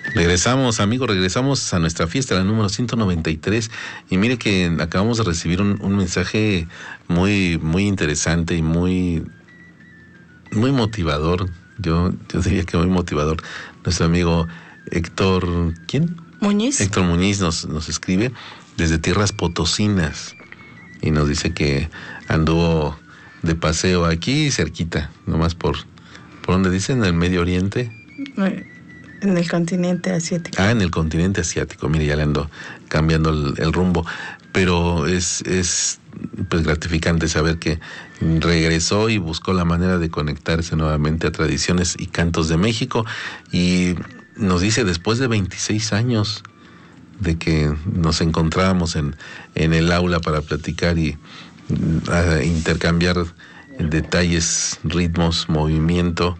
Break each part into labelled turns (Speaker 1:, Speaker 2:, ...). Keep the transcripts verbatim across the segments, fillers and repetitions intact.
Speaker 1: Regresamos, amigos, regresamos a nuestra fiesta, la número ciento noventa y tres, y mire que acabamos de recibir un, un mensaje muy, muy interesante y muy, muy motivador. Yo, yo diría que muy motivador. Nuestro amigo Héctor, ¿quién?
Speaker 2: Muñiz.
Speaker 1: Héctor Muñiz nos, nos escribe desde tierras potosinas y nos dice que anduvo de paseo aquí cerquita, nomás por, ¿por dónde dicen? ¿En el Medio Oriente?
Speaker 2: En el continente asiático.
Speaker 1: Ah, en el continente asiático. Mire, ya le ando cambiando el, el rumbo. Pero es, es pues gratificante saber que regresó y buscó la manera de conectarse nuevamente a tradiciones y cantos de México. Y nos dice, después de veintiséis años de que nos encontrábamos en, en el aula para platicar y a intercambiar detalles, ritmos, movimiento,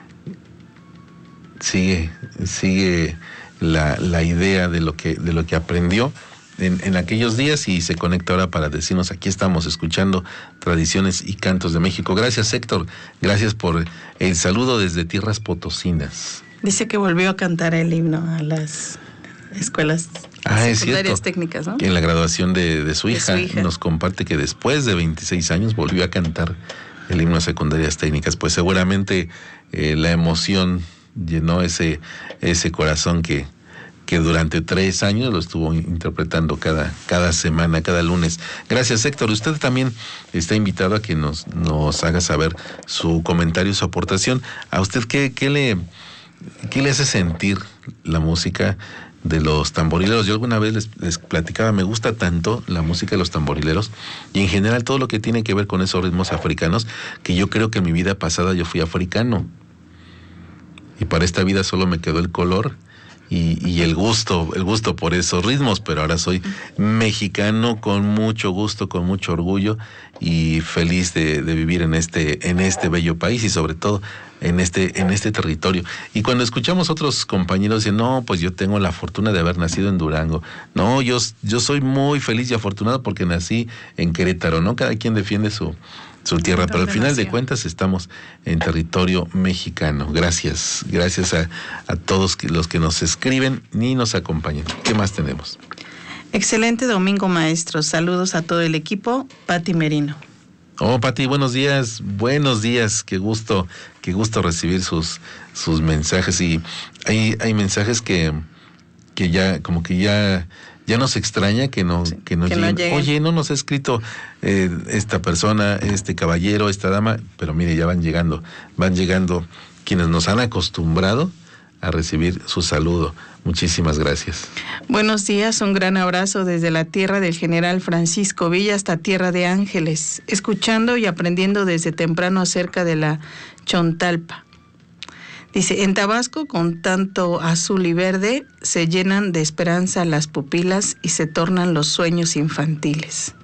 Speaker 1: sigue, sigue la, la idea de lo que, de lo que aprendió en, en aquellos días y se conecta ahora para decirnos, aquí estamos escuchando tradiciones y cantos de México. Gracias, Héctor, gracias por el saludo desde tierras potosinas.
Speaker 2: Dice que volvió a cantar el himno a las escuelas
Speaker 1: ah,
Speaker 2: secundarias técnicas, ¿no?
Speaker 1: En la graduación de, de, su, de hija, su hija nos comparte que después de veintiséis años volvió a cantar el himno a secundarias técnicas. Pues seguramente eh, la emoción llenó ese, ese corazón que, que durante tres años lo estuvo interpretando cada, cada semana, cada lunes. Gracias, Héctor. Usted también está invitado a que nos, nos haga saber su comentario, su aportación. ¿A usted qué, qué le, qué le hace sentir la música de los tamborileros? Yo alguna vez les, les platicaba, me gusta tanto la música de los tamborileros y en general todo lo que tiene que ver con esos ritmos africanos, que yo creo que en mi vida pasada yo fui africano. Y para esta vida solo me quedó el color y, y el gusto, el gusto por esos ritmos, pero ahora soy mexicano con mucho gusto, con mucho orgullo y feliz de, de vivir en este, en este bello país y sobre todo en este, en este territorio. Y cuando escuchamos otros compañeros dicen, no, pues yo tengo la fortuna de haber nacido en Durango. No, yo, yo soy muy feliz y afortunado porque nací en Querétaro, ¿no? Cada quien defiende su su tierra, pero al final de cuentas estamos en territorio mexicano. Gracias, gracias a, a todos los que nos escriben y nos acompañan. ¿Qué más tenemos?
Speaker 2: Excelente domingo, maestro. Saludos a todo el equipo. Pati Merino.
Speaker 1: Oh, Pati, buenos días, buenos días. Qué gusto, qué gusto recibir sus, sus mensajes. Y hay, hay mensajes que, que ya, como que ya... Ya nos extraña que no, sí, que no, que lleguen. No Oye, no nos ha escrito eh, esta persona, este caballero, esta dama, pero mire, ya van llegando, van llegando quienes nos han acostumbrado a recibir su saludo. Muchísimas gracias.
Speaker 2: Buenos días, un gran abrazo desde la tierra del general Francisco Villa hasta Tierra de Ángeles, escuchando y aprendiendo desde temprano acerca de la Chontalpa. Dice, en Tabasco, con tanto azul y verde, se llenan de esperanza las pupilas y se tornan los sueños infantiles.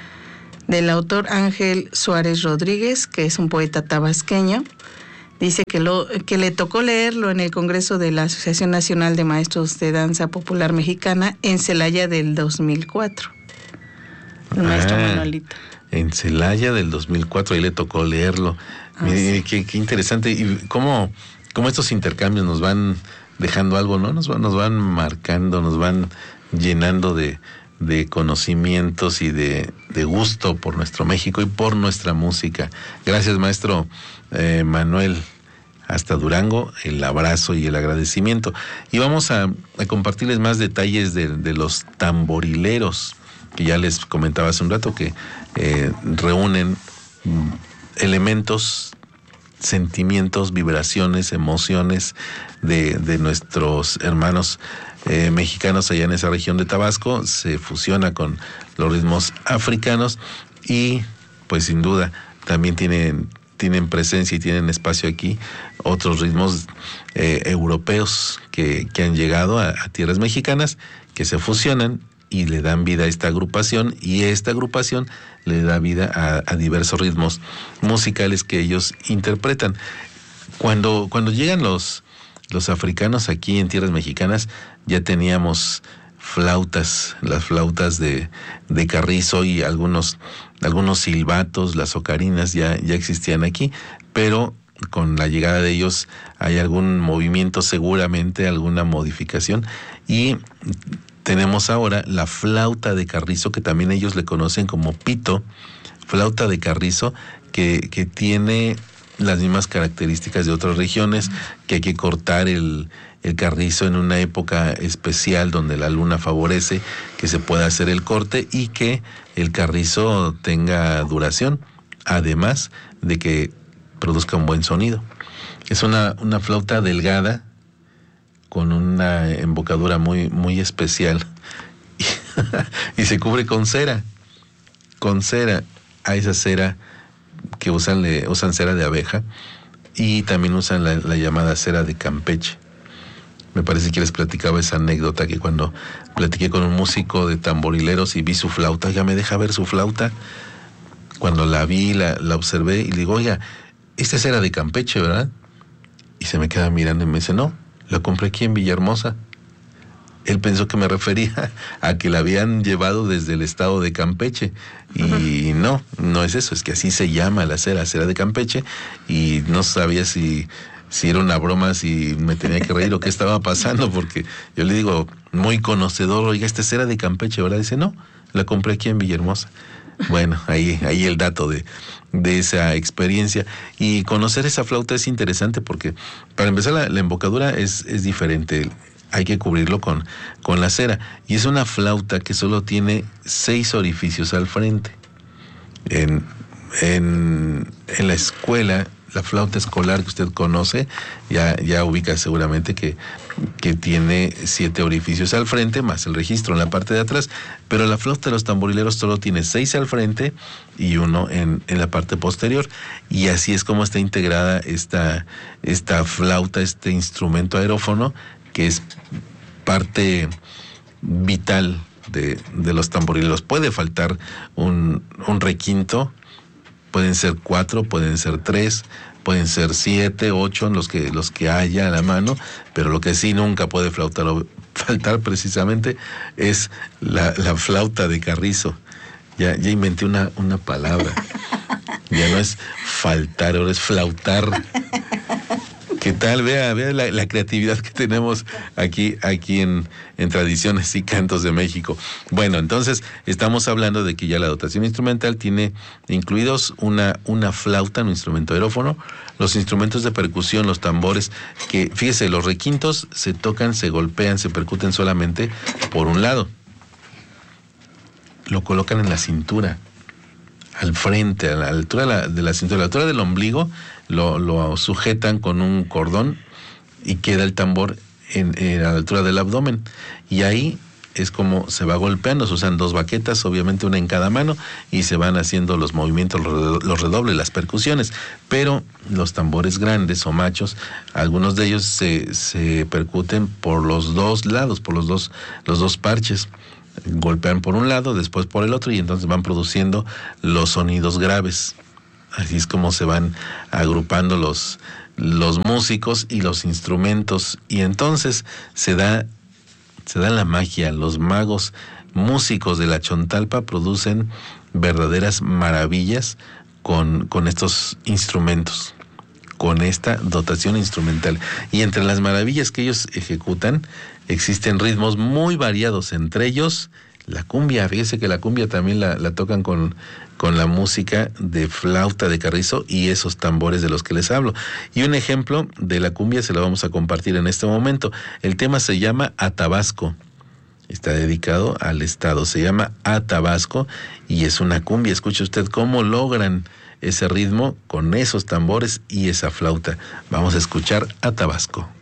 Speaker 2: Del autor Ángel Suárez Rodríguez, que es un poeta tabasqueño, dice que, lo, que le tocó leerlo en el Congreso de la Asociación Nacional de Maestros de Danza Popular Mexicana en Celaya del dos mil cuatro. El ah, maestro Manuelito.
Speaker 1: En Celaya del dos mil cuatro, ahí le tocó leerlo. Ah, Mire, sí. qué, qué interesante. Y cómo... Como estos intercambios nos van dejando algo, ¿no? Nos van, nos van marcando, nos van llenando de, de conocimientos y de, de gusto por nuestro México y por nuestra música. Gracias, maestro eh, Manuel. Hasta Durango, el abrazo y el agradecimiento. Y vamos a, a compartirles más detalles de, de los tamborileros, que ya les comentaba hace un rato, que eh, reúnen elementos, sentimientos, vibraciones, emociones de, de nuestros hermanos eh, mexicanos allá en esa región de Tabasco, se fusiona con los ritmos africanos y pues sin duda también tienen, tienen presencia y tienen espacio aquí otros ritmos eh, europeos que, que han llegado a, a tierras mexicanas, que se fusionan y le dan vida a esta agrupación, y esta agrupación le da vida a, a diversos ritmos musicales que ellos interpretan. Cuando, cuando llegan los, los africanos aquí en tierras mexicanas, ya teníamos flautas, las flautas de, de carrizo y algunos, algunos silbatos, las ocarinas ya, ya existían aquí, pero con la llegada de ellos hay algún movimiento, seguramente alguna modificación, y tenemos ahora la flauta de carrizo, que también ellos le conocen como pito, flauta de carrizo, que, que tiene las mismas características de otras regiones, que hay que cortar el, el carrizo en una época especial donde la luna favorece que se pueda hacer el corte y que el carrizo tenga duración, además de que produzca un buen sonido. Es una, una flauta delgada con una embocadura muy, muy especial y, y se cubre con cera, con cera, a esa cera que usan, le, usan cera de abeja, y también usan la, la llamada cera de Campeche. Me parece que les platicaba esa anécdota, que cuando platiqué con un músico de tamborileros y vi su flauta, ya me deja ver su flauta. Cuando la vi, la, la observé y le digo, oiga, esta es cera de Campeche, ¿verdad? Y se me queda mirando y me dice, no, la compré aquí en Villahermosa. Él pensó que me refería a que la habían llevado desde el estado de Campeche. Y uh-huh. no, no es eso, es que así se llama la cera, cera de Campeche. Y no sabía si, si era una broma, si me tenía que reír o qué estaba pasando, porque yo le digo, muy conocedor, oiga, esta es cera de Campeche, ¿verdad? Dice, no, la compré aquí en Villahermosa. Bueno, ahí, ahí el dato de, de esa experiencia. Y conocer esa flauta es interesante porque, para empezar, la, la embocadura es, es diferente. Hay que cubrirlo con, con la cera. Y es una flauta que solo tiene seis orificios al frente. En, en, en la escuela, la flauta escolar que usted conoce, ya, ya ubica seguramente que, que tiene siete orificios al frente, más el registro en la parte de atrás. Pero la flauta de los tamborileros solo tiene seis al frente y uno en, en la parte posterior. Y así es como está integrada esta, esta flauta, este instrumento aerófono, que es parte vital de, de los tamborileros. Puede faltar un, un requinto, pueden ser cuatro, pueden ser tres, pueden ser siete, ocho, los que, los que haya a la mano, pero lo que sí nunca puede flautar, faltar precisamente es la, la flauta de carrizo. Ya, ya inventé una, una palabra. Ya no es faltar, ahora es flautar. ¿Qué tal? Vea, vea la, la creatividad que tenemos aquí, aquí en, en Tradiciones y Cantos de México. Bueno, entonces estamos hablando de que ya la dotación instrumental tiene incluidos una, una flauta, un instrumento aerófono, los instrumentos de percusión, los tambores, que fíjese, los requintos se tocan, se golpean, se percuten solamente por un lado. Lo colocan en la cintura, al frente, a la altura de la, de la cintura, a la altura del ombligo. Lo, lo sujetan con un cordón y queda el tambor en, en, a la altura del abdomen. Y ahí es como se va golpeando. Se usan dos baquetas, obviamente una en cada mano, y se van haciendo los movimientos, los redobles, las percusiones. Pero los tambores grandes o machos, algunos de ellos se, se percuten por los dos lados, por los dos, los dos parches. Golpean por un lado, después por el otro, y entonces van produciendo los sonidos graves. Así es como se van agrupando los, los músicos y los instrumentos. Y entonces se da, se da la magia. Los magos músicos de la Chontalpa producen verdaderas maravillas con, con estos instrumentos, con esta dotación instrumental. Y entre las maravillas que ellos ejecutan, existen ritmos muy variados, entre ellos la cumbia. Fíjese que la cumbia también la, la tocan con, con la música de flauta de carrizo y esos tambores de los que les hablo. Y un ejemplo de la cumbia se lo vamos a compartir en este momento. El tema se llama Atabasco. Está dedicado al estado, se llama Atabasco y es una cumbia. Escuche usted cómo logran ese ritmo con esos tambores y esa flauta. Vamos a escuchar Atabasco.